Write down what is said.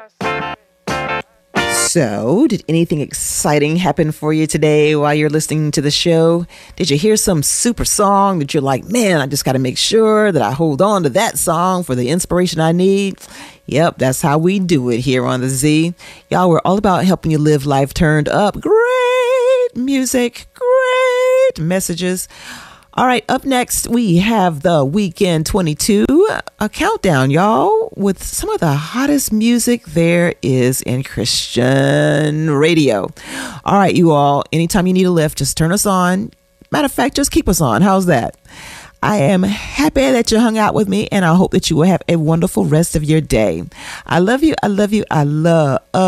So, did anything exciting happen for you today while you're listening to the show? Did you hear some super song that you're like, man, I just got to make sure that I hold on to that song for the inspiration I need? Yep, that's how we do it here on the Z. Y'all, we're all about helping you live life turned up. Great music, great messages. All right, up next, we have the Weekend 22, a countdown, y'all, with some of the hottest music there is in Christian radio. All right, you all, anytime you need a lift, just turn us on. Matter of fact, just keep us on. How's that? I am happy that you hung out with me, and I hope that you will have a wonderful rest of your day. I love you. I love you. I love